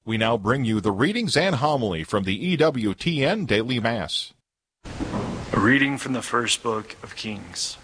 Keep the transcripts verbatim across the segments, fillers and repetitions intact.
We now bring you the readings and homily from the E W T N Daily Mass. A reading from the first book of Kings.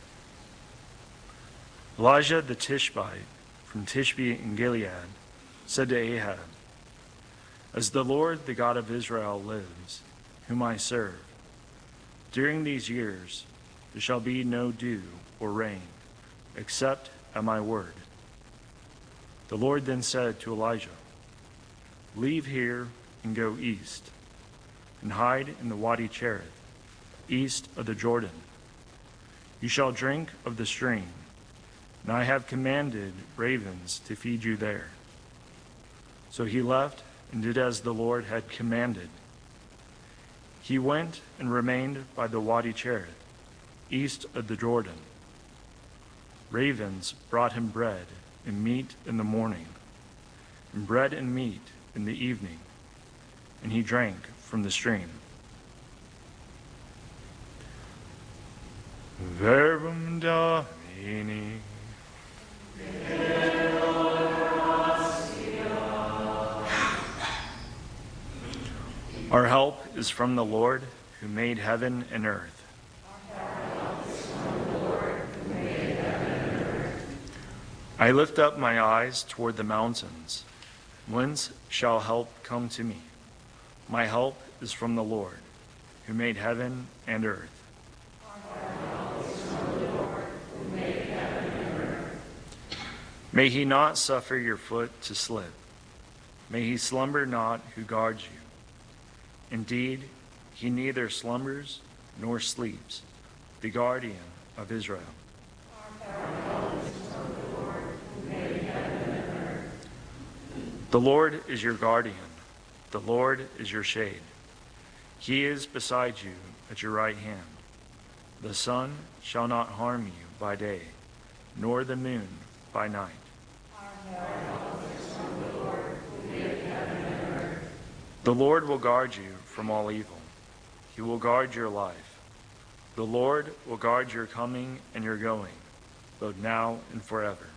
Elijah the Tishbite from Tishbe in Gilead said to Ahab, "As the Lord, the God of Israel, lives, whom I serve, during these years there shall be no dew or rain, except at my word." The Lord then said to Elijah, "Leave here and go east, and hide in the Wadi Cherith, east of the Jordan. You shall drink of the stream, and I have commanded ravens to feed you there." So he left and did as the Lord had commanded. He went and remained by the Wadi Cherith, east of the Jordan. Ravens brought him bread and meat in the morning, and bread and meat in the evening, and he drank from the stream. Verbum Domini. Our help is from the Lord, who made heaven and earth. I lift up my eyes toward the mountains. Whence shall help come to me? My help is from the Lord, who made heaven and earth. May he not suffer your foot to slip. May he slumber not who guards you. Indeed, he neither slumbers nor sleeps, the guardian of Israel. The Lord is your guardian. The Lord is your shade. He is beside you at your right hand. The sun shall not harm you by day, nor the moon by night. The Lord will guard you from all evil. He will guard your life. The Lord will guard your coming and your going, both now and forever.